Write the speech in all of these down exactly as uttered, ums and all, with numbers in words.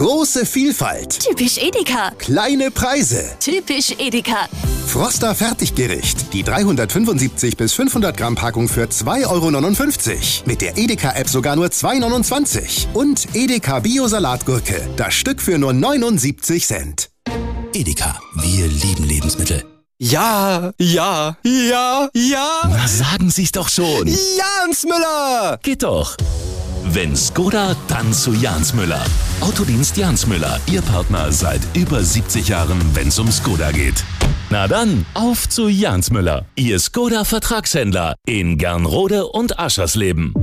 Große Vielfalt. Typisch Edeka. Kleine Preise. Typisch Edeka. Froster Fertiggericht. Die dreihundertfünfundsiebzig bis fünfhundert Gramm Packung für zwei Euro neunundfünfzig. Mit der Edeka-App sogar nur zwei Euro neunundzwanzig. Und Edeka Bio-Salatgurke. Das Stück für nur neunundsiebzig Cent. Edeka, wir lieben Lebensmittel. Ja, ja, ja, ja. Na, sagen Sie's doch schon. Jans Müller. Geht doch. Wenn Skoda, dann zu Jans Müller. Autodienst Jans Müller, Ihr Partner seit über siebzig Jahren, wenn's um Skoda geht. Na dann, auf zu Jans Müller, Ihr Skoda-Vertragshändler in Gernrode und Aschersleben.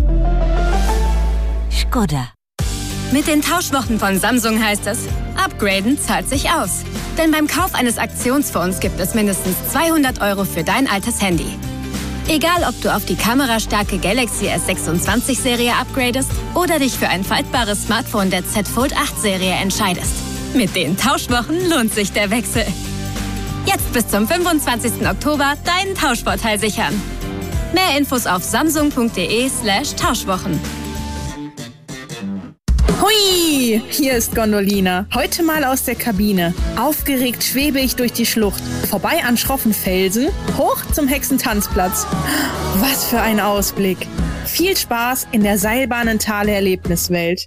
Skoda. Mit den Tauschwochen von Samsung heißt es, upgraden zahlt sich aus. Denn beim Kauf eines Aktionsfonds gibt es mindestens zweihundert Euro für dein altes Handy. Egal, ob du auf die kamerastarke Galaxy S sechsundzwanzig Serie upgradest oder dich für ein faltbares Smartphone der Z Fold acht Serie entscheidest. Mit den Tauschwochen lohnt sich der Wechsel. Jetzt bis zum fünfundzwanzigsten Oktober deinen Tauschvorteil sichern. Mehr Infos auf samsung.de slash Tauschwochen. Hui, hier ist Gondolina. Heute mal aus der Kabine. Aufgeregt schwebe ich durch die Schlucht. Vorbei an schroffen Felsen, hoch zum Hexentanzplatz. Was für ein Ausblick. Viel Spaß in der Seilbahnentale-Erlebniswelt.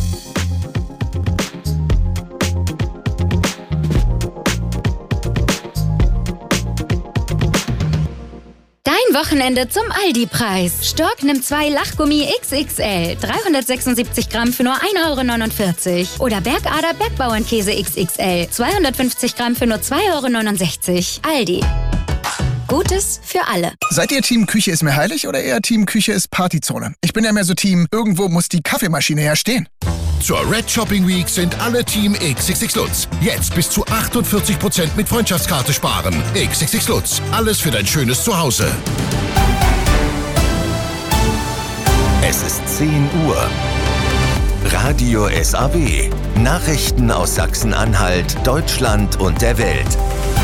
Dein Wochenende zum Aldi-Preis. Stork nimmt zwei Lachgummi X X L. dreihundertsechsundsiebzig Gramm für nur ein Euro neunundvierzig. Oder Bergader Bergbauernkäse X X L. zweihundertfünfzig Gramm für nur zwei Euro neunundsechzig. Aldi. Gutes für alle. Seid ihr Team Küche ist mir heilig oder eher Team Küche ist Partyzone? Ich bin ja mehr so Team, irgendwo muss die Kaffeemaschine ja stehen. Zur Red Shopping Week sind alle Team X X X Lutz. Jetzt bis zu achtundvierzig Prozent mit Freundschaftskarte sparen. X X X Lutz. Alles für dein schönes Zuhause. Es ist zehn Uhr. Radio S A W. Nachrichten aus Sachsen-Anhalt, Deutschland und der Welt.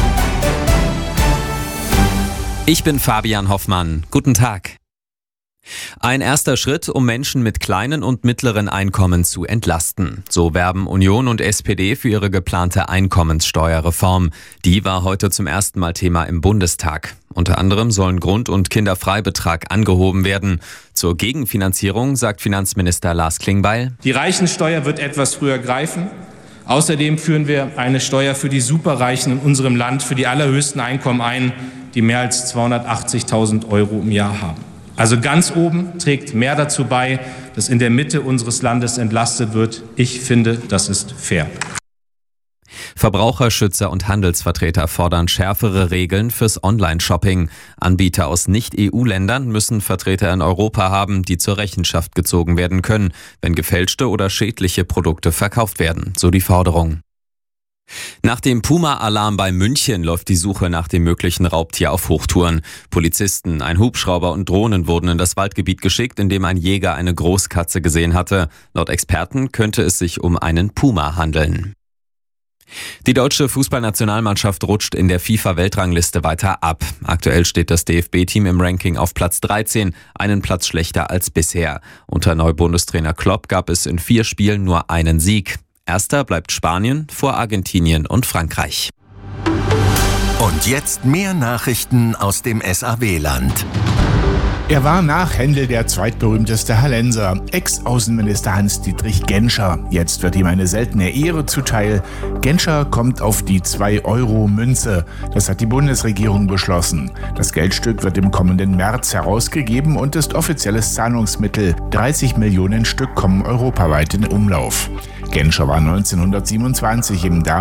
Ich bin Fabian Hoffmann. Guten Tag. Ein erster Schritt, um Menschen mit kleinen und mittleren Einkommen zu entlasten. So werben Union und S P D für ihre geplante Einkommenssteuerreform. Die war heute zum ersten Mal Thema im Bundestag. Unter anderem sollen Grund- und Kinderfreibetrag angehoben werden. Zur Gegenfinanzierung sagt Finanzminister Lars Klingbeil: Die Reichensteuer wird etwas früher greifen. Außerdem führen wir eine Steuer für die Superreichen in unserem Land für die allerhöchsten Einkommen ein, die mehr als zweihundertachtzigtausend Euro im Jahr haben. Also ganz oben trägt mehr dazu bei, dass in der Mitte unseres Landes entlastet wird. Ich finde, das ist fair. Verbraucherschützer und Handelsvertreter fordern schärfere Regeln fürs Online-Shopping. Anbieter aus Nicht-E U-Ländern müssen Vertreter in Europa haben, die zur Rechenschaft gezogen werden können, wenn gefälschte oder schädliche Produkte verkauft werden, so die Forderung. Nach dem Puma-Alarm bei München läuft die Suche nach dem möglichen Raubtier auf Hochtouren. Polizisten, ein Hubschrauber und Drohnen wurden in das Waldgebiet geschickt, in dem ein Jäger eine Großkatze gesehen hatte. Laut Experten könnte es sich um einen Puma handeln. Die deutsche Fußballnationalmannschaft rutscht in der FIFA-Weltrangliste weiter ab. Aktuell steht das D F B-Team im Ranking auf Platz dreizehn, einen Platz schlechter als bisher. Unter Neubundestrainer Klopp gab es in vier Spielen nur einen Sieg. Erster bleibt Spanien vor Argentinien und Frankreich. Und jetzt mehr Nachrichten aus dem S A W-Land. Er war nach Händel der zweitberühmteste Hallenser, Ex-Außenminister Hans-Dietrich Genscher. Jetzt wird ihm eine seltene Ehre zuteil. Genscher kommt auf die zwei Euro Münze. Das hat die Bundesregierung beschlossen. Das Geldstück wird im kommenden März herausgegeben und ist offizielles Zahlungsmittel. dreißig Millionen Stück kommen europaweit in Umlauf. Genscher war neunzehnhundertsiebenundzwanzig im